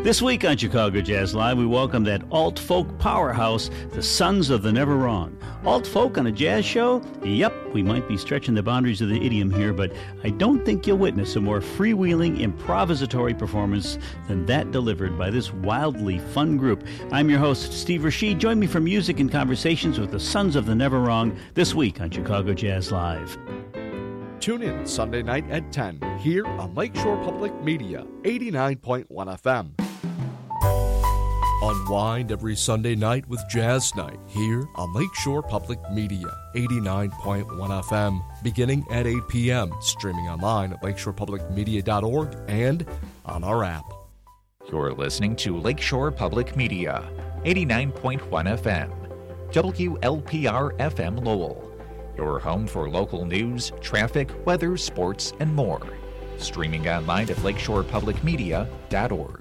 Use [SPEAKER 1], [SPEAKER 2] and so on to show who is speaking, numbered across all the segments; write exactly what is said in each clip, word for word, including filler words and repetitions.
[SPEAKER 1] This week on Chicago Jazz Live, we welcome that alt-folk powerhouse, the Sons of the Never Wrong. Alt-folk on a jazz show? Yep, we might be stretching the boundaries of the idiom here, but I don't think you'll witness a more freewheeling, improvisatory performance than that delivered by this wildly fun group. I'm your host, Steve Rashid. Join me for music and conversations with the Sons of the Never Wrong this week on Chicago Jazz Live.
[SPEAKER 2] Tune in Sunday night at ten here on Lakeshore Public Media, eighty-nine point one F M. Unwind every Sunday night with Jazz Night here on Lakeshore Public Media, eighty-nine point one F M, beginning at eight p.m., streaming online at lakeshore public media dot org and on our app.
[SPEAKER 3] You're listening to Lakeshore Public Media, eighty-nine point one F M, W L P R F M Lowell, your home for local news, traffic, weather, sports, and more. Streaming online at lakeshore public media dot org.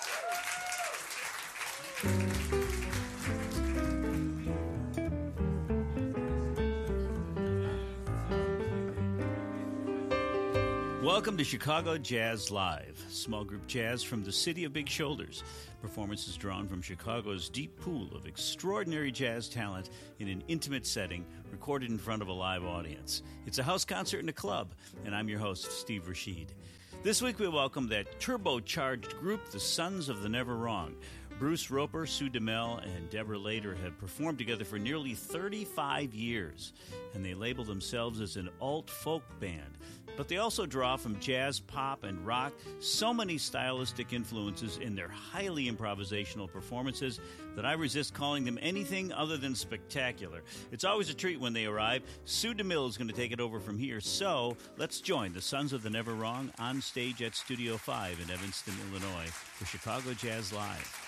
[SPEAKER 1] Welcome to Chicago Jazz Live, small group jazz from the city of Big Shoulders. Performances drawn from Chicago's deep pool of extraordinary jazz talent in an intimate setting, recorded in front of a live audience. It's a house concert in a club, and I'm your host, Steve Rashid. This week we welcome that turbocharged group, the Sons of the Never Wrong. Bruce Roper, Sue DeMel, and Deborah Lader have performed together for nearly thirty-five years, and they label themselves as an alt-folk band. But they also draw from jazz, pop, and rock, so many stylistic influences in their highly improvisational performances that I resist calling them anything other than spectacular. It's always a treat when they arrive. Sue DeMille is going to take it over from here, so let's join the Sons of the Never Wrong on stage at Studio five in Evanston, Illinois for Chicago Jazz Live.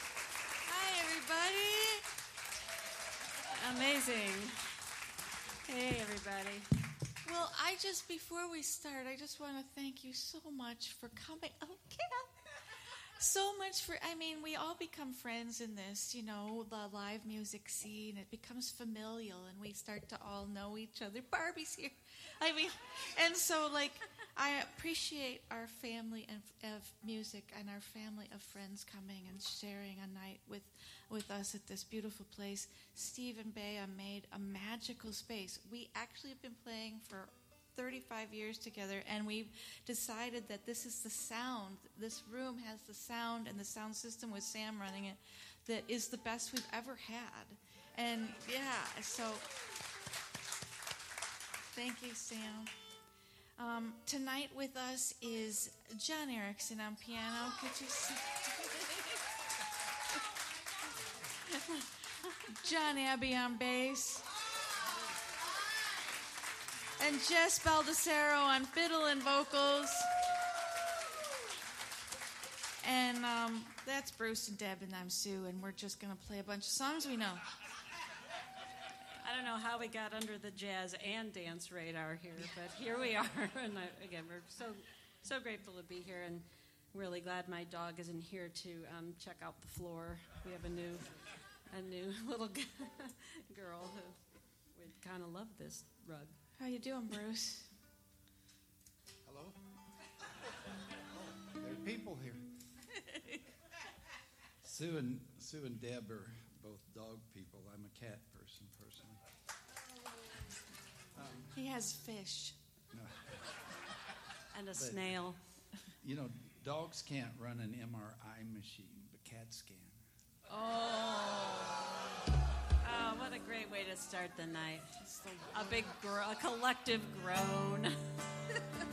[SPEAKER 4] Amazing. Hey, everybody. Well, I just, before we start, I just want to thank you so much for coming. Oh, Kat. So much for, I mean, we all become friends in this, you know, the live music scene. It becomes familial, and we start to all know each other. Barbie's here. I mean, and so, like, I appreciate our family of, of music and our family of friends coming and sharing a night with, with us at this beautiful place. Steve and Bea made a magical space. We actually have been playing for thirty-five years together, and we've decided that this is the sound. This room has the sound, and the sound system with Sam running it that is the best we've ever had. And, yeah, so thank you, Sam. Um, tonight with us is John Erickson on piano. Could you see? John Abbey on bass. And Jess Baldessaro on fiddle and vocals. And um, that's Bruce and Deb, and I'm Sue, and we're just going to play a bunch of songs we know.
[SPEAKER 5] I don't know how we got under the jazz and dance radar here, but here we are. And I, again, we're so so grateful to be here, and really glad my dog isn't here to um, check out the floor. We have a new a new little g- girl who would kind of love this rug.
[SPEAKER 4] How you doing, Bruce?
[SPEAKER 6] Hello? Oh, there are people here. Sue and Sue and Deb are both dog people. I'm a cat person, personally. Um,
[SPEAKER 4] he has fish.
[SPEAKER 6] No.
[SPEAKER 5] And a
[SPEAKER 6] But,
[SPEAKER 5] snail.
[SPEAKER 6] You know, dogs can't run an M R I machine, but cats can.
[SPEAKER 5] Oh. Oh, what a great way to start the night. A big, gro- a collective groan.